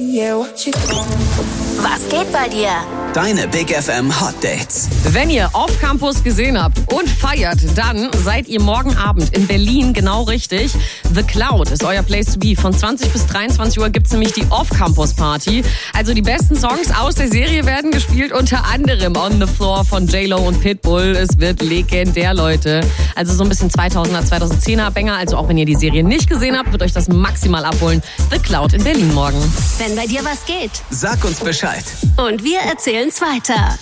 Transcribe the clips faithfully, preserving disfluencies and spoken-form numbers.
Was geht bei dir? Deine Big F M Hot Dates. Wenn ihr Off Campus gesehen habt und feiert, dann seid ihr morgen Abend in Berlin genau richtig. The Cloud ist euer Place to be. Von zwanzig bis dreiundzwanzig Uhr gibt's nämlich die Off Campus Party. Also die besten Songs aus der Serie werden gespielt, unter anderem On the Floor von J-Lo und Pitbull. Es wird legendär, Leute. Also so ein bisschen zweitausender, zweitausendzehner Banger. Also auch wenn ihr die Serie nicht gesehen habt, wird euch das maximal abholen. The Cloud in Berlin morgen. Wenn bei dir was geht. Sag uns Bescheid. Und wir erzählen's weiter.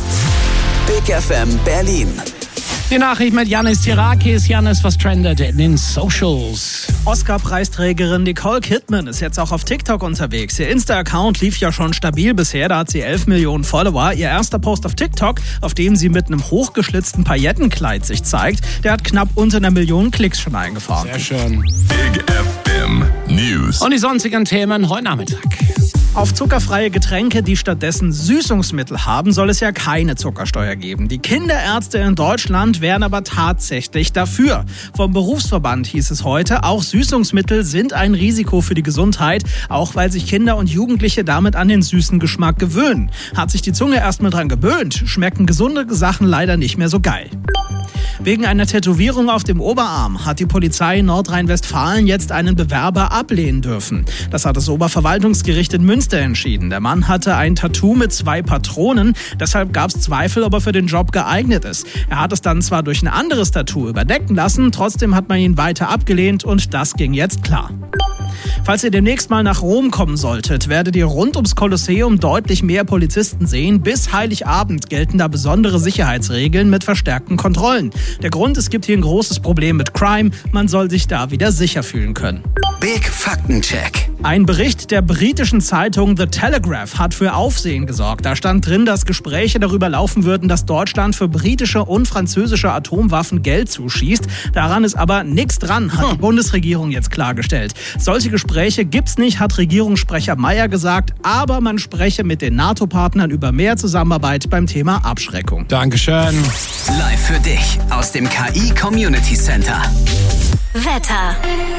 Big F M Berlin. Die Nachricht mit Janis Tirakis. Janis, was trendet in den Socials? Oscar-Preisträgerin Nicole Kidman ist jetzt auch auf TikTok unterwegs. Ihr Insta-Account lief ja schon stabil bisher, da hat sie elf Millionen Follower. Ihr erster Post auf TikTok, auf dem sie mit einem hochgeschlitzten Paillettenkleid sich zeigt, der hat knapp unter einer Million Klicks schon eingefahren. Sehr schön. Big F M News. Und die sonstigen Themen heute Nachmittag. Auf zuckerfreie Getränke, die stattdessen Süßungsmittel haben, soll es ja keine Zuckersteuer geben. Die Kinderärzte in Deutschland wären aber tatsächlich dafür. Vom Berufsverband hieß es heute, auch Süßungsmittel sind ein Risiko für die Gesundheit, auch weil sich Kinder und Jugendliche damit an den süßen Geschmack gewöhnen. Hat sich die Zunge erstmal dran gewöhnt, schmecken gesunde Sachen leider nicht mehr so geil. Wegen einer Tätowierung auf dem Oberarm hat die Polizei in Nordrhein-Westfalen jetzt einen Bewerber ablehnen dürfen. Das hat das Oberverwaltungsgericht in Münster entschieden. Der Mann hatte ein Tattoo mit zwei Patronen, deshalb gab es Zweifel, ob er für den Job geeignet ist. Er hat es dann zwar durch ein anderes Tattoo überdecken lassen, trotzdem hat man ihn weiter abgelehnt und das ging jetzt klar. Falls ihr demnächst mal nach Rom kommen solltet, werdet ihr rund ums Kolosseum deutlich mehr Polizisten sehen. Bis Heiligabend gelten da besondere Sicherheitsregeln mit verstärkten Kontrollen. Der Grund, es gibt hier ein großes Problem mit Crime. Man soll sich da wieder sicher fühlen können. Big Faktencheck. Ein Bericht der britischen Zeitung The Telegraph hat für Aufsehen gesorgt. Da stand drin, dass Gespräche darüber laufen würden, dass Deutschland für britische und französische Atomwaffen Geld zuschießt. Daran ist aber nichts dran, hat die Bundesregierung jetzt klargestellt. Solche Gespräche gibt's nicht, hat Regierungssprecher Mayer gesagt, aber man spreche mit den NATO-Partnern über mehr Zusammenarbeit beim Thema Abschreckung. Dankeschön. Live für dich aus dem K I Community Center. Wetter.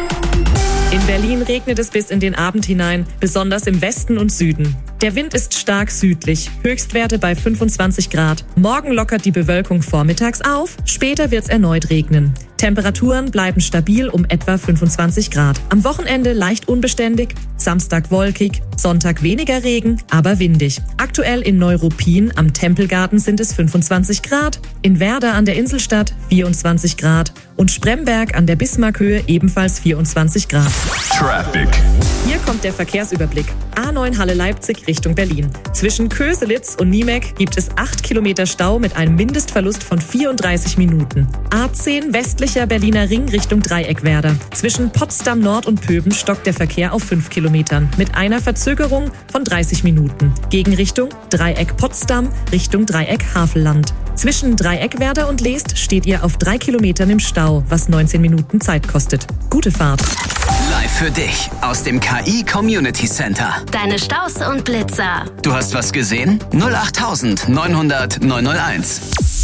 In Berlin regnet es bis in den Abend hinein, besonders im Westen und Süden. Der Wind ist stark südlich, Höchstwerte bei fünfundzwanzig Grad. Morgen lockert die Bewölkung vormittags auf, später wird's erneut regnen. Temperaturen bleiben stabil um etwa fünfundzwanzig Grad. Am Wochenende leicht unbeständig, Samstag wolkig, Sonntag weniger Regen, aber windig. Aktuell in Neuruppin am Tempelgarten sind es fünfundzwanzig Grad, in Werder an der Inselstadt vierundzwanzig Grad und Spremberg an der Bismarckhöhe ebenfalls vierundzwanzig Grad. Traffic. Hier kommt der Verkehrsüberblick. A neun Halle-Leipzig Richtung Berlin. Zwischen Köselitz und Niemek gibt es acht Kilometer Stau mit einem Mindestverlust von vierunddreißig Minuten. A zehn westlicher Berliner Ring Richtung Dreieckwerder. Zwischen Potsdam Nord und Pöben stockt der Verkehr auf fünf Kilometern mit einer Verzögerung von dreißig Minuten. Gegenrichtung Dreieck Potsdam Richtung Dreieck Havelland. Zwischen Dreieckwerder und Leest steht ihr auf drei Kilometern im Stau, was neunzehn Minuten Zeit kostet. Gute Fahrt. Live für dich aus dem K I Community Center. Deine Staus und Blitzer. Du hast was gesehen? null acht neunhundert neunhunderteins.